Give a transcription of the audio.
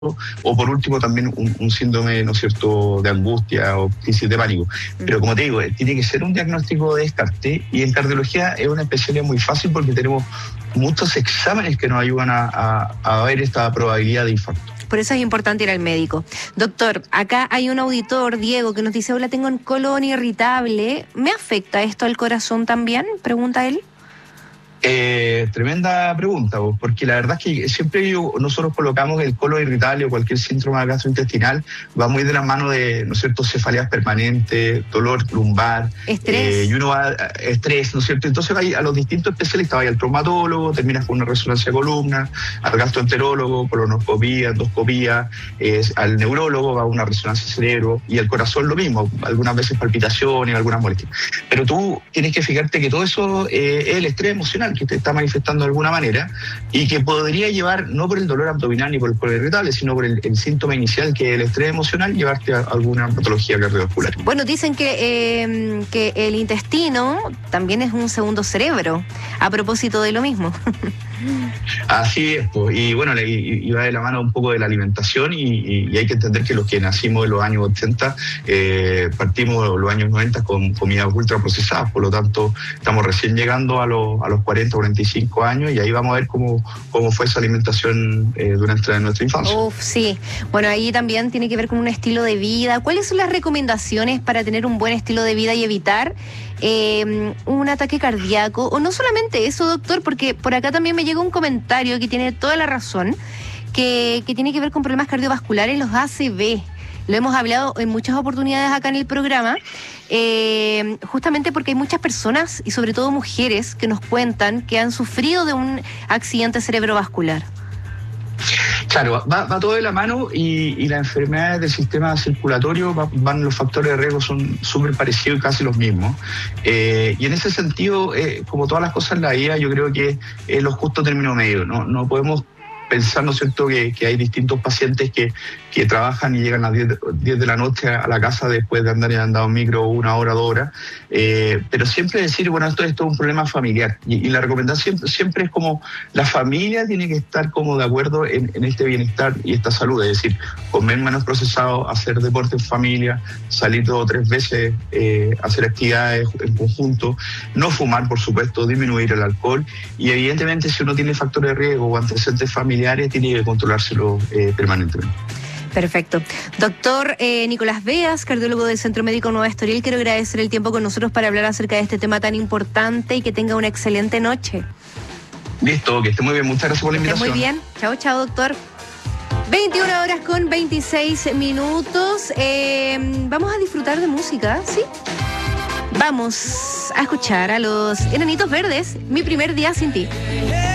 o por último también un síndrome, ¿no es cierto?, de angustia o crisis de pánico. Pero como te digo, tiene que ser un diagnóstico de descarte, y en cardiología es una especialidad muy fácil porque tenemos muchos exámenes que nos ayudan a ver esta probabilidad de infarto. Por eso es importante ir al médico. Doctor, acá hay un auditor, Diego, que nos dice: hola, tengo un colon irritable. ¿Me afecta esto al corazón también?, pregunta él. Tremenda pregunta, porque la verdad es que siempre nosotros colocamos el colon irritable o cualquier síndrome gastrointestinal, va muy de la mano de, ¿no es cierto?, cefaleas permanentes, dolor lumbar, estrés, y uno va estrés, ¿no es cierto? Entonces va a los distintos especialistas, va al traumatólogo, terminas con una resonancia de columna, al gastroenterólogo, colonoscopía, endoscopía, al neurólogo va a una resonancia de cerebro, y al corazón lo mismo, algunas veces palpitaciones, algunas molestias. Pero tú tienes que fijarte que todo eso es el estrés emocional que te está manifestando de alguna manera, y que podría llevar, no por el dolor abdominal ni por el colon irritable, sino por el síntoma inicial, que es el estrés emocional, llevarte a alguna patología cardiovascular. Bueno, dicen que el intestino también es un segundo cerebro, a propósito de lo mismo. Así es, pues, y bueno, y va de la mano un poco de la alimentación, y hay que entender que los que nacimos en los años 80, partimos los años 90 con comidas ultraprocesadas, por lo tanto estamos recién llegando a los 40, 45 años, y ahí vamos a ver cómo fue esa alimentación durante nuestra infancia. Sí. Bueno, ahí también tiene que ver con un estilo de vida. ¿Cuáles son las recomendaciones para tener un buen estilo de vida y evitar un ataque cardíaco? O no solamente eso, doctor, porque por acá también me llega un comentario que tiene toda la razón, que tiene que ver con problemas cardiovasculares, los ACV. Lo hemos hablado en muchas oportunidades acá en el programa, justamente porque hay muchas personas, y sobre todo mujeres, que nos cuentan que han sufrido de un accidente cerebrovascular. Claro, va todo de la mano, y las enfermedades del sistema circulatorio los factores de riesgo son súper parecidos y casi los mismos. Y en ese sentido, como todas las cosas en la vida, yo creo que es lo justo término medio. No podemos pensar, ¿no es cierto?, que hay distintos pacientes que trabajan y llegan a las 10 de la noche a la casa después de andado en micro 1 hora, 2 horas, pero siempre decir, bueno, esto es un problema familiar, y la recomendación siempre es como la familia tiene que estar como de acuerdo en este bienestar y esta salud, es decir, comer menos procesado, hacer deporte en familia, salir 2 o 3 veces, hacer actividades en conjunto, no fumar, por supuesto, disminuir el alcohol, y evidentemente si uno tiene factores de riesgo o antecedentes familiares, tiene que controlárselo permanentemente. Perfecto. Doctor Nicolás Beas, cardiólogo del Centro Médico Nueva Estoril, quiero agradecer el tiempo con nosotros para hablar acerca de este tema tan importante, y que tenga una excelente noche. Listo, que esté muy bien. Muchas gracias por la invitación. Muy bien. Chao, chao, doctor. 21 horas con 26 minutos. Vamos a disfrutar de música, ¿sí? Vamos a escuchar a los Enanitos Verdes, Mi primer día sin ti.